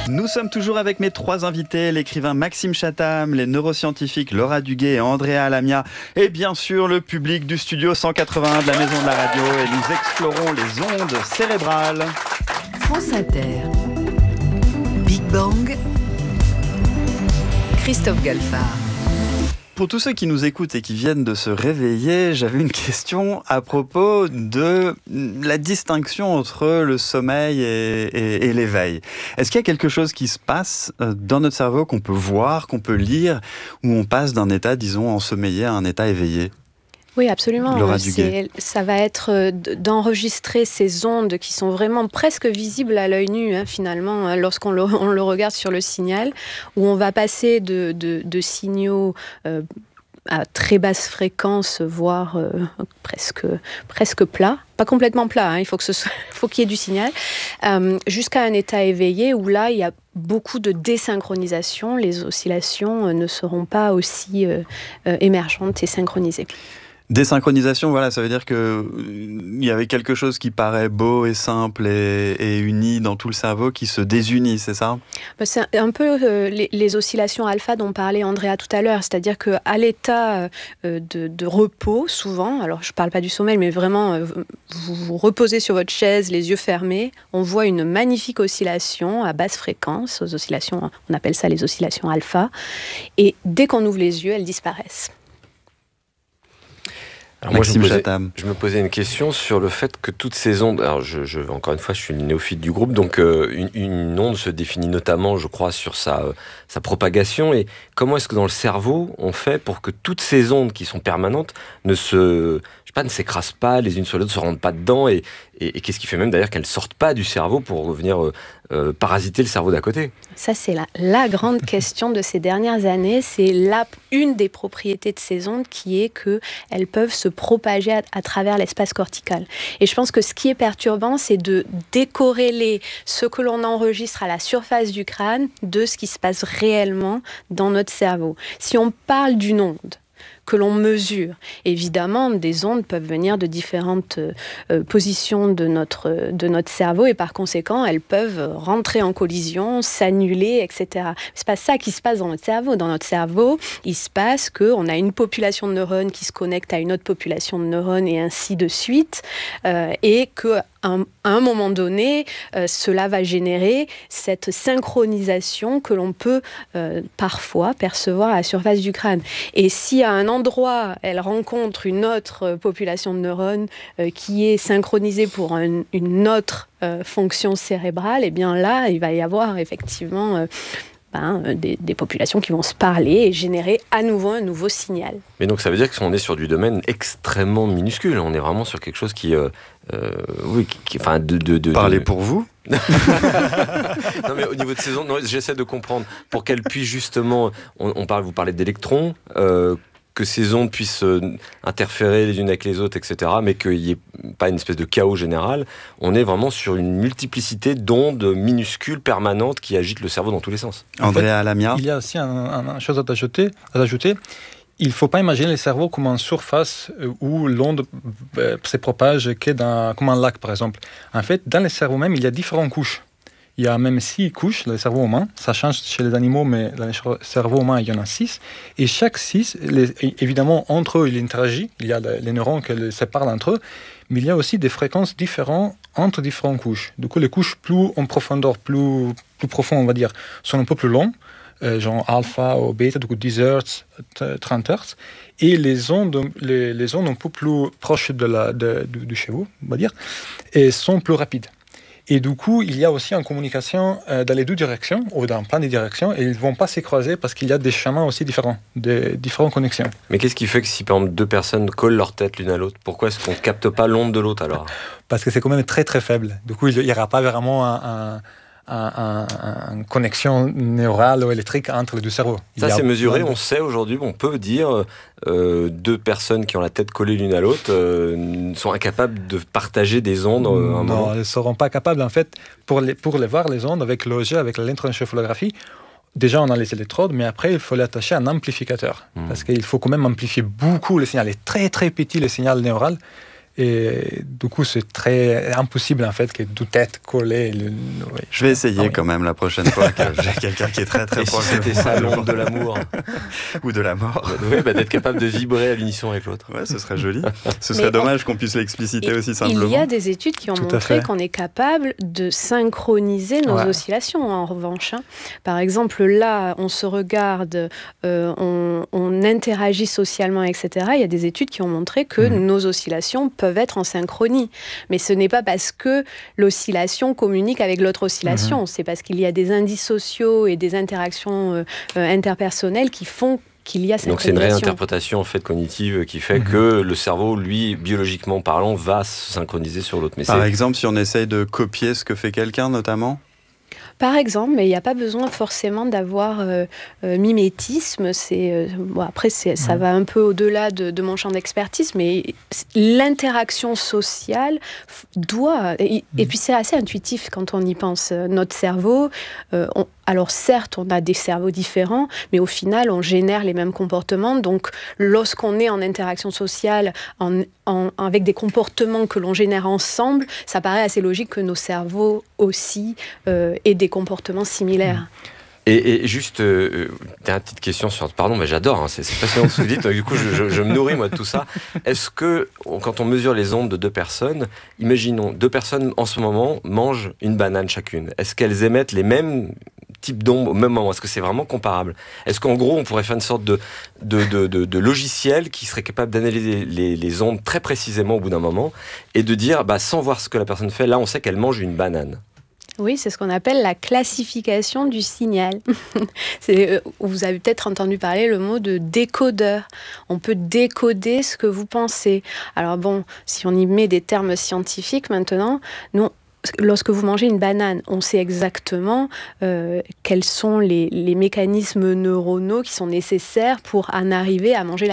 Nous sommes toujours avec mes trois invités, l'écrivain Maxime Chatham, les neuroscientifiques Laura Duguay et Andrea Alamia, et bien sûr le public du studio 181 de la Maison de la Radio, et nous explorons les ondes cérébrales. France Inter, Big Bang, Christophe Galfard. Pour tous ceux qui nous écoutent et qui viennent de se réveiller, j'avais une question à propos de la distinction entre le sommeil et l'éveil. Est-ce qu'il y a quelque chose qui se passe dans notre cerveau qu'on peut voir, qu'on peut lire, où on passe d'un état, disons, ensommeillé à un état éveillé ? Oui, absolument. Laura Duguay. Ça va être d'enregistrer ces ondes qui sont vraiment presque visibles à l'œil nu, finalement, lorsqu'on le regarde sur le signal, où on va passer de signaux à très basse fréquence, voire presque plat. Pas complètement plat, il faut qu'il y ait du signal, jusqu'à un état éveillé où là, il y a beaucoup de désynchronisation. Les oscillations ne seront pas aussi émergentes et synchronisées. Désynchronisation, voilà, ça veut dire qu'il y avait quelque chose qui paraît beau et simple et uni dans tout le cerveau qui se désunit, c'est ça ? C'est un peu les oscillations alpha dont parlait Andrea tout à l'heure, c'est-à-dire qu'à l'état de repos, souvent, alors je ne parle pas du sommeil, mais vraiment, vous vous reposez sur votre chaise, les yeux fermés, on voit une magnifique oscillation à basse fréquence, aux oscillations, on appelle ça les oscillations alpha, et dès qu'on ouvre les yeux, elles disparaissent. Alors moi, je me posais une question sur le fait que toutes ces ondes... Alors, encore une fois, je suis le néophyte du groupe, donc une onde se définit notamment, je crois, sur sa propagation. Et comment est-ce que dans le cerveau, on fait pour que toutes ces ondes qui sont permanentes ne s'écrasent pas les unes sur les autres, ne se rendent pas dedans, et qu'est-ce qui fait même d'ailleurs qu'elles ne sortent pas du cerveau pour venir parasiter le cerveau d'à côté ? Ça, c'est la grande question de ces dernières années. C'est une des propriétés de ces ondes qui est qu'elles peuvent se propager à travers l'espace cortical. Et je pense que ce qui est perturbant, c'est de décorréler ce que l'on enregistre à la surface du crâne de ce qui se passe réellement dans notre cerveau. Si on parle d'une onde que l'on mesure. Évidemment, des ondes peuvent venir de différentes positions de notre cerveau et par conséquent, elles peuvent rentrer en collision, s'annuler, etc. C'est pas ça qui se passe dans notre cerveau. Dans notre cerveau, il se passe qu'on a une population de neurones qui se connecte à une autre population de neurones et ainsi de suite, et qu'à un moment donné, cela va générer cette synchronisation que l'on peut parfois percevoir à la surface du crâne. Et si à un endroit, elle rencontre une autre population de neurones qui est synchronisée pour une autre fonction cérébrale, et bien là, il va y avoir effectivement des populations qui vont se parler et générer à nouveau un nouveau signal. Mais donc ça veut dire qu'on est sur du domaine extrêmement minuscule. On est vraiment sur quelque chose qui... Parlez pour vous. Non, mais au niveau de ces ondes, j'essaie de comprendre pour qu'elles puissent justement... Vous parlez d'électrons... que ces ondes puissent interférer les unes avec les autres, etc., mais qu'il n'y ait pas une espèce de chaos général. On est vraiment sur une multiplicité d'ondes minuscules, permanentes, qui agitent le cerveau dans tous les sens. Andrea Alamia. Il y a aussi une chose à ajouter. Il ne faut pas imaginer le cerveau comme une surface où l'onde se propage comme un lac, par exemple. En fait, dans le cerveau même, il y a différentes couches. Il y a même 6 couches dans le cerveau humain. Ça change chez les animaux, mais dans le cerveau humain, il y en a 6. Et chaque 6, évidemment, entre eux, il interagit. Il y a les neurones qui les séparent entre eux. Mais il y a aussi des fréquences différentes entre différentes couches. Du coup, les couches plus en profondeur, plus profondes, on va dire, sont un peu plus longues, genre alpha ou bêta, du coup 10 Hz, 30 Hz. Et les ondes un peu plus proches du cerveau, on va dire, et sont plus rapides. Et du coup, il y a aussi une communication dans les deux directions, ou dans plein de directions, et ils ne vont pas se croiser parce qu'il y a des chemins aussi différents, des différentes connexions. Mais qu'est-ce qui fait que si, par exemple, 2 personnes collent leur tête l'une à l'autre, pourquoi est-ce qu'on ne capte pas l'onde de l'autre alors ? Parce que c'est quand même très très faible. Du coup, il n'y aura pas vraiment une connexion neurale ou électrique entre les deux cerveaux. Ça, c'est mesuré, on sait aujourd'hui, on peut dire 2 personnes qui ont la tête collée l'une à l'autre sont incapables de partager des ondes à un moment. Non, elles ne seront pas capables, en fait, pour les voir les ondes avec l'OG, avec l'électroencéphalographie. Déjà, on a les électrodes, mais après, il faut l'attacher à un amplificateur. Parce qu'il faut quand même amplifier beaucoup le signal. Il est très, très petit, le signal neural. Et du coup, c'est très impossible en fait que tout être collé. Oui. Je vais essayer quand même la prochaine fois que j'ai quelqu'un qui est très très proche. Si c'était ça l'onde de l'amour ou de la mort. Oui, d'être capable de vibrer à l'unisson avec l'autre. Ouais, ce serait joli. Ce serait dommage qu'on puisse l'expliciter aussi simplement. Il y a des études qui ont montré qu'on est capable de synchroniser nos oscillations en revanche. Par exemple, là, on se regarde, on interagit socialement, etc. Il y a des études qui ont montré que nos oscillations peuvent être en synchronie. Mais ce n'est pas parce que l'oscillation communique avec l'autre oscillation. C'est parce qu'il y a des indices sociaux et des interactions interpersonnelles qui font qu'il y a cette. Donc c'est une réinterprétation en fait cognitive qui fait que le cerveau, lui, biologiquement parlant, va se synchroniser sur l'autre. Mais par exemple, si on essaye de copier ce que fait quelqu'un, notamment. Par exemple, mais il n'y a pas besoin forcément d'avoir mimétisme. Après, ça va un peu au-delà de mon champ d'expertise, mais l'interaction sociale doit... Et puis c'est assez intuitif quand on y pense. Notre cerveau... Alors certes, on a des cerveaux différents, mais au final, on génère les mêmes comportements. Donc, lorsqu'on est en interaction sociale, avec des comportements que l'on génère ensemble, ça paraît assez logique que nos cerveaux aussi aient des comportements similaires. Et juste, dernière petite question sur... Pardon, mais j'adore, c'est passionnant ce que vous dites. Du coup, je me nourris, moi, de tout ça. Est-ce que, quand on mesure les ondes de deux personnes, imaginons, deux personnes, en ce moment, mangent une banane chacune. Est-ce qu'elles émettent les mêmes types d'ondes au même moment? Est-ce que c'est vraiment comparable? Est-ce qu'en gros, on pourrait faire une sorte de logiciel qui serait capable d'analyser les ondes très précisément au bout d'un moment et de dire, sans voir ce que la personne fait, là, on sait qu'elle mange une banane? Oui, c'est ce qu'on appelle la classification du signal. Vous avez peut-être entendu parler le mot de décodeur. On peut décoder ce que vous pensez. Alors bon, si on y met des termes scientifiques maintenant, lorsque vous mangez une banane, on sait exactement quels sont les mécanismes neuronaux qui sont nécessaires pour en arriver à manger la